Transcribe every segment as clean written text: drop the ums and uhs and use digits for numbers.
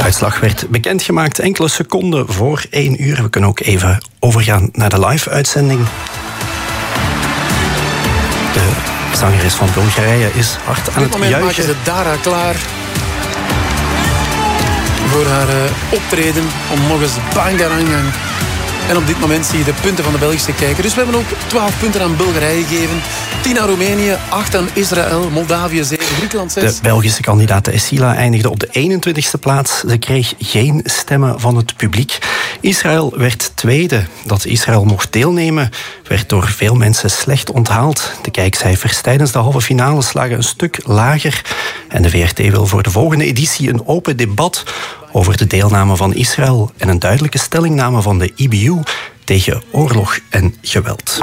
uitslag werd bekendgemaakt enkele seconden voor 1 uur. We kunnen ook even overgaan naar de live-uitzending. De zangeres van Bulgarije is hard aan het juichen. Op dit moment maken ze Dara klaar voor haar optreden om nog eens Bangarang. En op dit moment zie je de punten van de Belgische kijker. Dus we hebben ook 12 punten aan Bulgarije gegeven. 10 aan Roemenië, 8 aan Israël, Moldavië 7, Griekenland 6. De Belgische kandidaat Essila eindigde op de 21ste plaats. Ze kreeg geen stemmen van het publiek. Israël werd tweede. Dat Israël mocht deelnemen werd door veel mensen slecht onthaald. De kijkcijfers tijdens de halve finale lagen een stuk lager. En de VRT wil voor de volgende editie een open debat over de deelname van Israël en een duidelijke stellingname van de IBU tegen oorlog en geweld.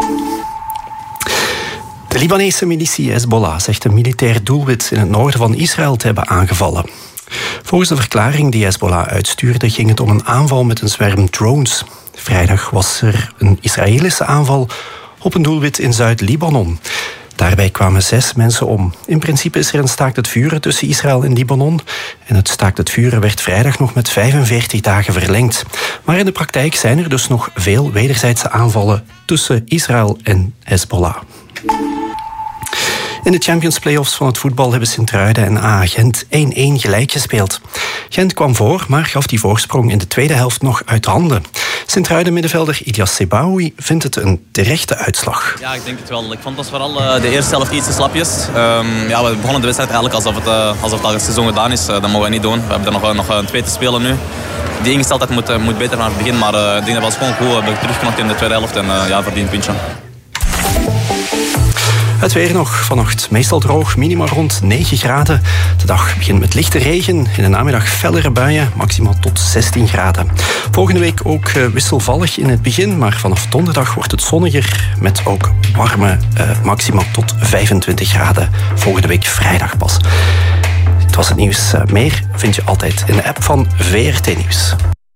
De Libanese militie Hezbollah zegt een militair doelwit in het noorden van Israël te hebben aangevallen. Volgens de verklaring die Hezbollah uitstuurde ging het om een aanval met een zwerm drones. Vrijdag was er een Israëlische aanval op een doelwit in Zuid-Libanon. Daarbij kwamen 6 mensen om. In principe is er een staakt het vuren tussen Israël en Libanon. En het staakt het vuren werd vrijdag nog met 45 dagen verlengd. Maar in de praktijk zijn er dus nog veel wederzijdse aanvallen tussen Israël en Hezbollah. In de Champions Playoffs van het voetbal hebben Sint-Truiden en AA Gent 1-1 gelijk gespeeld. Gent kwam voor, maar gaf die voorsprong in de tweede helft nog uit handen. Sint-Truiden middenvelder Ilyas Sebaoui vindt het een terechte uitslag. Ja, ik denk het wel. Ik vond het vooral de eerste helft iets te slapjes. We begonnen de wedstrijd eigenlijk alsof het al het seizoen gedaan is. Dat mogen we niet doen. We hebben er nog 2 te spelen nu. Die ingesteldheid moet beter naar het begin, maar ik denk dat we gewoon goed hebben terugknokt in de tweede helft en verdiend puntje. Het weer nog vannacht meestal droog, minima rond 9 graden. De dag begint met lichte regen. In de namiddag fellere buien, maximaal tot 16 graden. Volgende week ook wisselvallig in het begin, maar vanaf donderdag wordt het zonniger met ook warme maximaal tot 25 graden. Volgende week vrijdag pas. Dit was het nieuws. Meer vind je altijd in de app van VRT Nieuws.